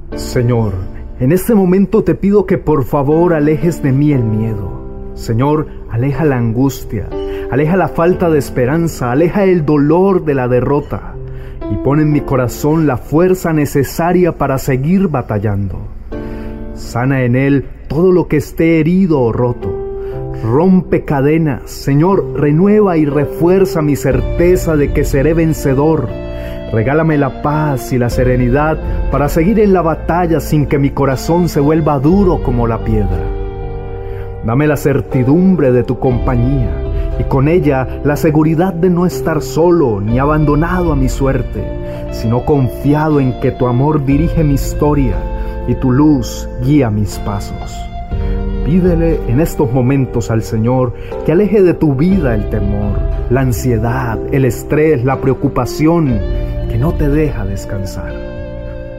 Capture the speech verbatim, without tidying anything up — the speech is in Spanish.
Señor, en este momento te pido que por favor alejes de mí el miedo. Señor, aleja la angustia, aleja la falta de esperanza, aleja el dolor de la derrota y pon en mi corazón la fuerza necesaria para seguir batallando. Sana en él todo lo que esté herido o roto. Rompe cadenas, Señor, renueva y refuerza mi certeza de que seré vencedor. Regálame la paz y la serenidad para seguir en la batalla sin que mi corazón se vuelva duro como la piedra. Dame la certidumbre de tu compañía y con ella la seguridad de no estar solo ni abandonado a mi suerte, sino confiado en que tu amor dirige mi historia y tu luz guía mis pasos. Pídele en estos momentos al Señor que aleje de tu vida el temor, la ansiedad, el estrés, la preocupación que no te deja descansar.